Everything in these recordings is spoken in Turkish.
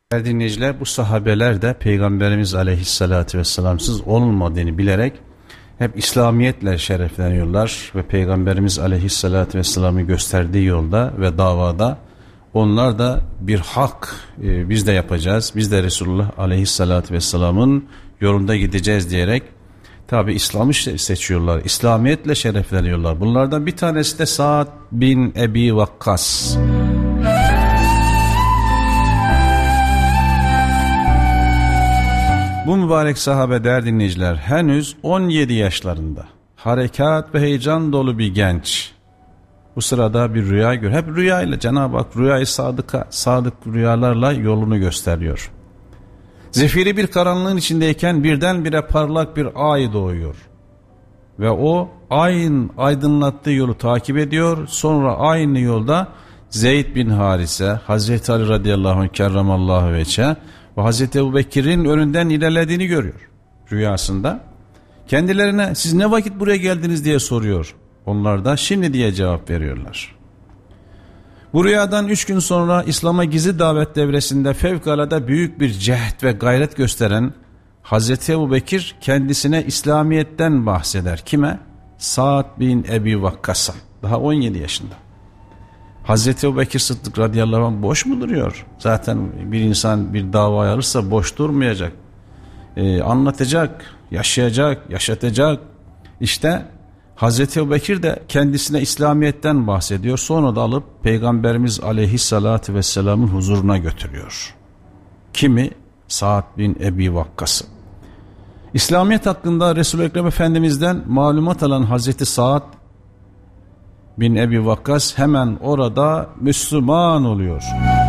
Değerli dinleyiciler, bu sahabeler de Peygamberimiz Aleyhisselatü Vesselam'sız olmadığını bilerek hep İslamiyetle şerefleniyorlar ve Peygamberimiz Aleyhisselatü Vesselam'ı gösterdiği yolda ve davada onlar da bir hak biz de yapacağız, biz de Resulullah Aleyhisselatü Vesselam'ın yolunda gideceğiz diyerek tabi İslam'ı seçiyorlar, İslamiyetle şerefleniyorlar. Bunlardan bir tanesi de Sa'd bin Ebi Vakkas. Bu mübarek sahabe değerli dinleyiciler henüz 17 yaşlarında, harekat ve heyecan dolu bir genç. Bu sırada bir rüya görüyor. Hep rüyayla, Cenab-ı Hak rüyayı sadık rüyalarla yolunu gösteriyor. Zifiri bir karanlığın içindeyken birdenbire parlak bir ay doğuyor. Ve o ayın aydınlattığı yolu takip ediyor. Sonra aynı yolda Zeyd bin Harise, Hazreti Ali radıyallahu anh kerramallahu veçhe ve Hazreti Ebubekir'in önünden ilerlediğini görüyor rüyasında. Kendilerine siz ne vakit buraya geldiniz diye soruyor. Onlar da şimdi diye cevap veriyorlar. Bu rüyadan 3 gün sonra İslam'a gizli davet devresinde fevkalade büyük bir cehd ve gayret gösteren Hazreti Ebubekir kendisine İslamiyet'ten bahseder. Kime? Sa'd bin Ebi Vakkas'a. Daha 17 yaşında. Hazreti Ebubekir Sıddık radıyallahu anh boş mu duruyor? Zaten bir insan bir davayı alırsa boş durmayacak. Anlatacak, yaşayacak, yaşatacak. İşte Hazreti Ebubekir de kendisine İslamiyet'ten bahsediyor. Sonra da alıp Peygamberimiz Aleyhisselatü Vesselam'ın huzuruna götürüyor. Kimi? Sa'd bin Ebi Vakkas'ı. İslamiyet hakkında Resul-i Ekrem Efendimiz'den malumat alan Hazreti Sa'd bin Ebi Vakkas hemen orada Müslüman oluyor.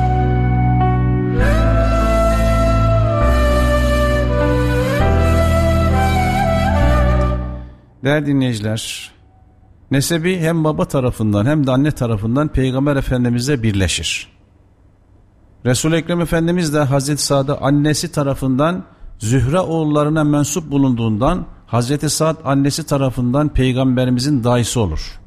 Değerli dinleyiciler, nesebi hem baba tarafından hem de anne tarafından Peygamber Efendimiz'le birleşir. Resul-i Ekrem Efendimiz de Hazreti Sa'd'a annesi tarafından Zühre oğullarına mensup bulunduğundan Hazreti Sa'd annesi tarafından Peygamberimizin dayısı olur.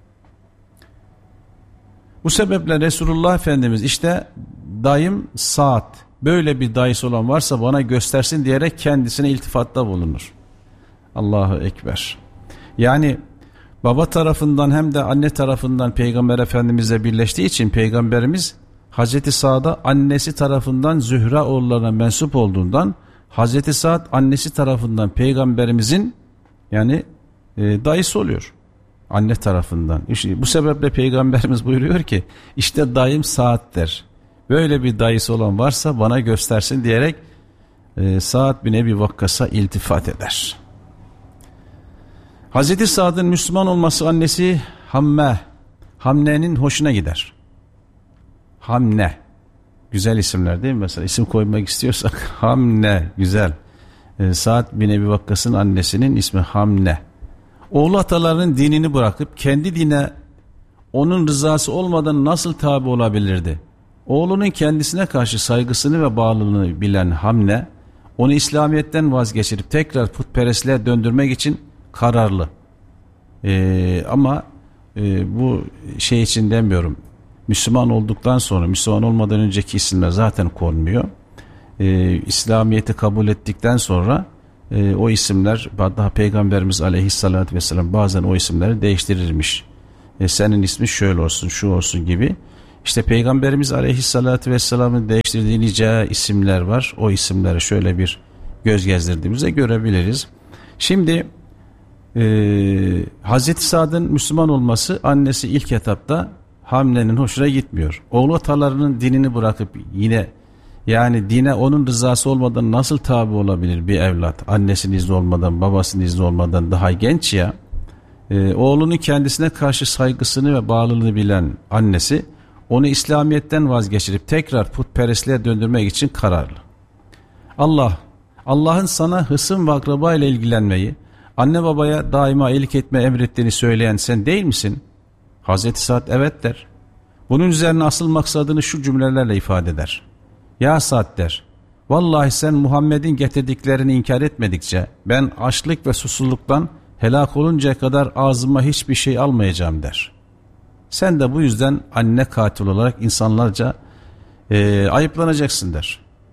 Bu sebeple Resulullah Efendimiz işte dayım Sa'd, böyle bir dayısı olan varsa bana göstersin diyerek kendisine iltifatta bulunur. Allahu Ekber. Yani baba tarafından hem de anne tarafından Peygamber Efendimiz'le birleştiği için Peygamberimiz Hazreti Sa'd'a annesi tarafından Zühre oğullarına mensup olduğundan Hazreti Sa'd annesi tarafından Peygamberimizin yani dayısı oluyor. Anne tarafından. İşte bu sebeple Peygamberimiz buyuruyor ki işte dayım Sa'd der. Böyle bir dayısı olan varsa bana göstersin diyerek Sa'd bin Ebi Vakkas'a iltifat eder. Hazreti Sa'd'ın Müslüman olması annesi Hamne'nin hoşuna gider. Hamne. Güzel isimler değil mi? Mesela isim koymak istiyorsak Hamne. Güzel. Sa'd bin Ebi Vakkas'ın annesinin ismi Hamne. Oğlu atalarının dinini bırakıp kendi dine onun rızası olmadan nasıl tabi olabilirdi? Oğlunun kendisine karşı saygısını ve bağlılığını bilen Hamne onu İslamiyet'ten vazgeçirip tekrar putperestliğe döndürmek için kararlı. Ama bu şey için demiyorum. Müslüman olduktan sonra, Müslüman olmadan önceki isimler zaten konmuyor. İslamiyet'i kabul ettikten sonra o isimler, daha Peygamberimiz Aleyhisselatü Vesselam bazen o isimleri değiştirirmiş. Senin ismin şöyle olsun, şu olsun gibi. İşte Peygamberimiz Aleyhisselatü Vesselam'ın değiştirdiği nice isimler var. O isimleri şöyle bir göz gezdirdiğimizde görebiliriz. Şimdi Hazreti Sa'd'ın Müslüman olması annesi ilk etapta Hamne'nin hoşuna gitmiyor. Oğlu atalarının dinini bırakıp yine yani dine onun rızası olmadan nasıl tabi olabilir bir evlat? Annesinin izni olmadan, babasının izni olmadan daha genç ya. Oğlunun kendisine karşı saygısını ve bağlılığını bilen annesi onu İslamiyet'ten vazgeçirip tekrar putperestliğe döndürmek için kararlı. Allah'ın sana hısım ve akraba ile ilgilenmeyi, anne babaya daima iyilik etme emrettiğini söyleyen sen değil misin? Hazreti Sa'd evet der. Bunun üzerine asıl maksadını şu cümlelerle ifade eder. Ya Sa'd der, vallahi sen Muhammed'in getirdiklerini inkar etmedikçe ben açlık ve susuzluktan helak oluncaya kadar ağzıma hiçbir şey almayacağım der. Sen de bu yüzden anne katil olarak insanlarca ayıplanacaksın der.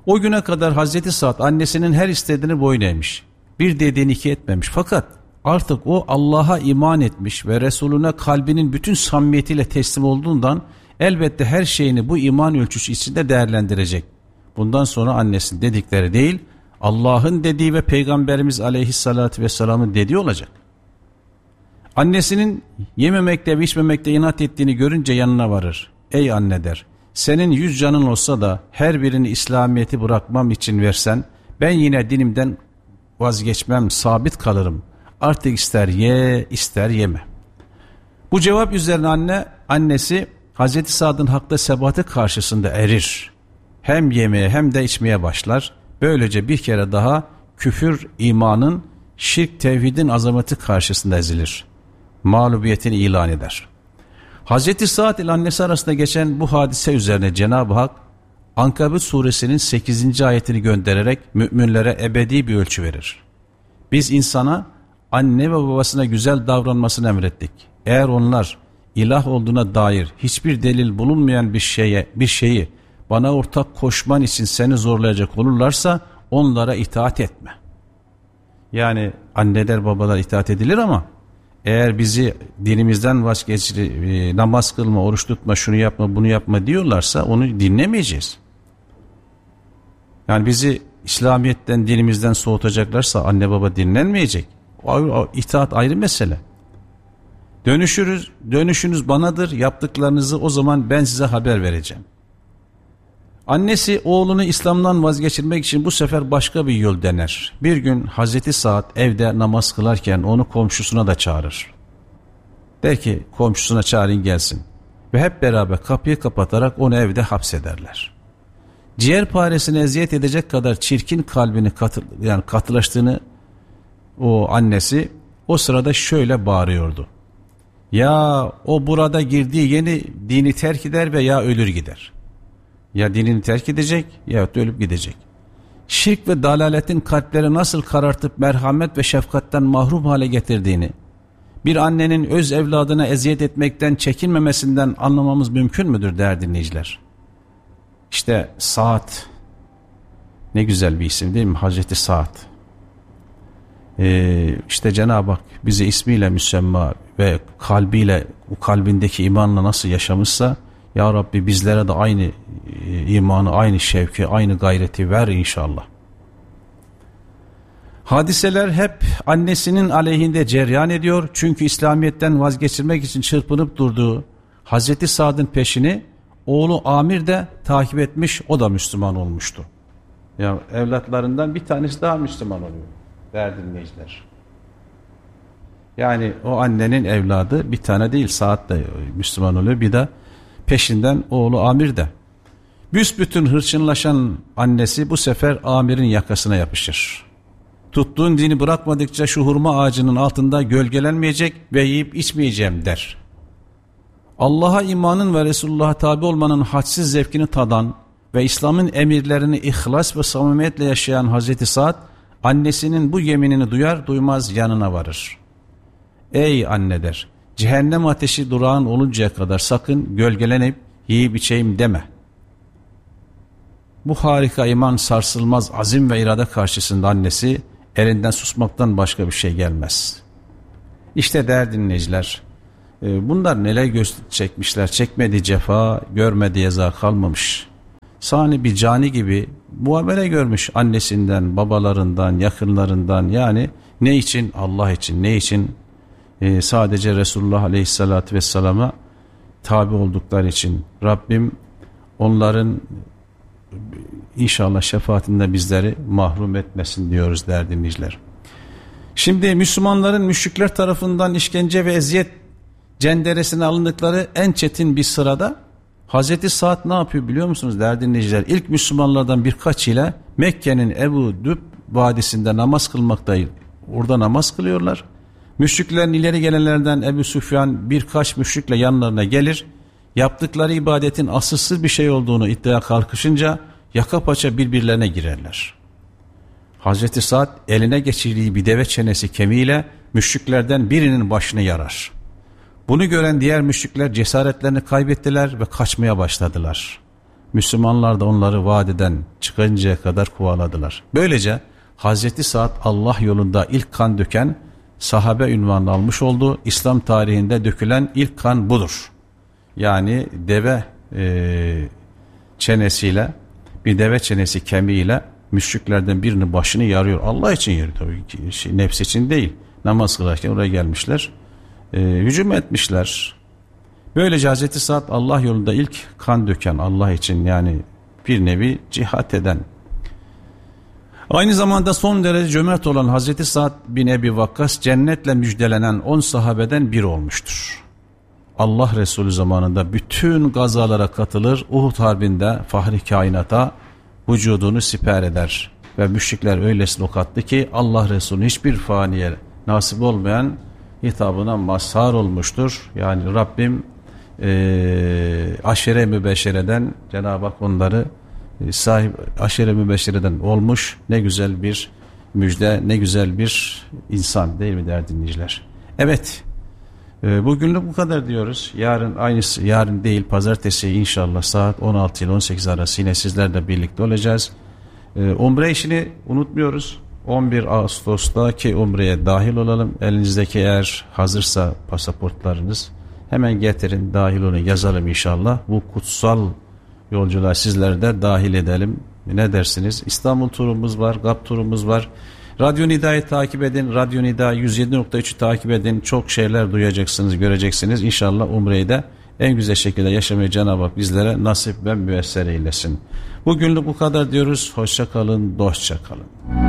O güne kadar Hazreti Sa'd annesinin her istediğini boyun eğmiş. Bir dediğini iki etmemiş. Fakat artık o Allah'a iman etmiş ve Resulüne kalbinin bütün samimiyetiyle teslim olduğundan elbette her şeyini bu iman ölçüsü içinde değerlendirecek. Bundan sonra annesinin dedikleri değil, Allah'ın dediği ve Peygamberimiz Aleyhisselatü Vesselam'ın dediği olacak. Annesinin yememekte ve içmemekte inat ettiğini görünce yanına varır. Ey anne der, senin 100 canın olsa da her birini İslamiyet'i bırakmam için versen, ben yine dinimden vazgeçmem, sabit kalırım. Artık ister ye, ister yeme. Bu cevap üzerine annesi Hazreti Sa'd'ın hakta sebatı karşısında erir. Hem yemeye hem de içmeye başlar. Böylece bir kere daha küfür, imanın, şirk, tevhidin azameti karşısında ezilir. Mağlubiyetini ilan eder. Hazreti Sa'd ile annesi arasında geçen bu hadise üzerine Cenab-ı Hak Ankabut suresinin 8. ayetini göndererek müminlere ebedi bir ölçü verir. Biz insana anne ve babasına güzel davranmasını emrettik. Eğer onlar ilah olduğuna dair hiçbir delil bulunmayan bir şeyi bana ortak koşman için seni zorlayacak olurlarsa onlara itaat etme. Yani anneler babalar itaat edilir ama eğer bizi dinimizden vazgeçir, namaz kılma, oruç tutma, şunu yapma, bunu yapma diyorlarsa onu dinlemeyeceğiz. Yani bizi İslamiyet'ten, dinimizden soğutacaklarsa anne baba dinlenmeyecek. O itaat ayrı mesele. Dönüşünüz banadır, yaptıklarınızı o zaman ben size haber vereceğim. Annesi oğlunu İslam'dan vazgeçirmek için bu sefer başka bir yol dener. Bir gün Hazreti Sa'd evde namaz kılarken onu komşusuna da çağırır. Der ki komşusuna çağırın gelsin. Ve hep beraber kapıyı kapatarak onu evde hapsederler. Ciğerparesine eziyet edecek kadar çirkin kalbini katılaştığını o annesi o sırada şöyle bağırıyordu. Ya o burada girdiği yeni dini terk eder veya ölür gider. Ya dinini terk edecek ya da ölüp gidecek. Şirk ve dalaletin kalpleri nasıl karartıp merhamet ve şefkatten mahrum hale getirdiğini, bir annenin öz evladına eziyet etmekten çekinmemesinden anlamamız mümkün müdür değerli dinleyiciler? İşte Sa'd, ne güzel bir isim değil mi? Hazreti Sa'd. İşte Cenab-ı Hak bize ismiyle müsemma ve kalbiyle, o kalbindeki imanla nasıl yaşamışsa, Ya Rabbi bizlere de aynı imanı, aynı şevki, aynı gayreti ver inşallah. Hadiseler hep annesinin aleyhinde cereyan ediyor. Çünkü İslamiyet'ten vazgeçirmek için çırpınıp durduğu Hazreti Sa'd'ın peşini oğlu Amir de takip etmiş, o da Müslüman olmuştu. Ya evlatlarından bir tanesi daha Müslüman oluyor değerli dinleyiciler. Yani o annenin evladı bir tane değil, Sa'd da Müslüman oluyor, bir de peşinden oğlu Amir de. Büsbütün hırçınlaşan annesi bu sefer Amir'in yakasına yapışır. Tuttuğun dini bırakmadıkça şu hurma ağacının altında gölgelenmeyecek ve yiyip içmeyeceğim der. Allah'a imanın ve Resulullah'a tabi olmanın hadsiz zevkini tadan ve İslam'ın emirlerini ihlas ve samimiyetle yaşayan Hazreti Sa'd, annesinin bu yeminini duyar duymaz yanına varır. Ey anne der, cehennem ateşi durağın oluncaya kadar sakın gölgelenip yiyip içeyim deme. Bu harika iman sarsılmaz azim ve irade karşısında annesi elinden susmaktan başka bir şey gelmez. İşte değerli dinleyiciler, bunlar neler çekmişler, çekmediği cefa, görmediği eza kalmamış. Sani bir cani gibi muamele görmüş annesinden, babalarından, yakınlarından, yani ne için? Allah için, ne için? Sadece Resulullah Aleyhisselatü Vesselam'a tabi oldukları için. Rabbim onların İnşallah şefaatinde bizleri mahrum etmesin diyoruz değerli dinleyiciler. Şimdi Müslümanların müşrikler tarafından işkence ve eziyet cenderesine alındıkları en çetin bir sırada Hazreti Sa'd ne yapıyor biliyor musunuz değerli dinleyiciler? İlk Müslümanlardan birkaç ile Mekke'nin Ebu Düb vadisinde namaz kılmaktaydı. Orada namaz kılıyorlar. Müşriklerin ileri gelenlerden Ebu Süfyan birkaç müşrikle yanlarına gelir. Yaptıkları ibadetin asılsız bir şey olduğunu iddia kalkışınca yaka paça birbirlerine girerler. Hazreti Sa'd eline geçirdiği bir deve çenesi kemiğiyle müşriklerden birinin başını yarar. Bunu gören diğer müşrikler cesaretlerini kaybettiler ve kaçmaya başladılar. Müslümanlar da onları vadiden çıkıncaya kadar kovaladılar. Böylece Hazreti Sa'd Allah yolunda ilk kan döken sahabe unvanını almış oldu. İslam tarihinde dökülen ilk kan budur. Yani deve çenesiyle, bir deve çenesi kemiğiyle müşriklerden birinin başını yarıyor. Allah için yarıyor tabii ki. Nefs için değil. Namaz kılarken oraya gelmişler. Hücum etmişler. Böylece Hazreti Sa'd Allah yolunda ilk kan döken, Allah için yani bir nevi cihat eden. Aynı zamanda son derece cömert olan Hazreti Sa'd bin Ebi Vakkas cennetle müjdelenen 10 sahabeden biri olmuştur. Allah Resulü zamanında bütün gazalara katılır, Uhud Harbi'nde fahri kainata vücudunu siper eder. Ve müşrikler öylesine ok attı ki Allah Resulü hiçbir faniye nasip olmayan hitabına mazhar olmuştur. Yani Rabbim aşere mübeşşereden Cenab-ı Hak onları sahip aşere mübeşşereden olmuş. Ne güzel bir müjde, ne güzel bir insan değil mi değerli dinleyiciler? Evet, bugünlük bu kadar diyoruz. Yarın aynısı, yarın değil pazartesi inşallah saat 16 ile 18 arası yine sizlerle birlikte olacağız. Umre işini unutmuyoruz. 11 Ağustos'taki umreye dahil olalım. Elinizdeki eğer hazırsa pasaportlarınız hemen getirin, dahil olun, yazalım inşallah. Bu kutsal yolculuğa sizleri de dahil edelim. Ne dersiniz? İstanbul turumuz var, GAP turumuz var. Radyo Nida'yı takip edin. Radyo Nida 107.3'ü takip edin. Çok şeyler duyacaksınız, göreceksiniz. İnşallah umreyi de en güzel şekilde yaşamayı Cenab-ı Hak bizlere nasip ve müyesser eylesin. Bugünlük bu kadar diyoruz. Hoşça kalın, dostça kalın.